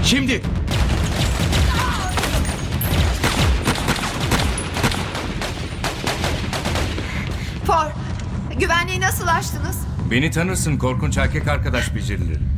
Şimdi! For, güvenliği nasıl aştınız? Beni tanırsın, korkunç erkek arkadaş becerileri.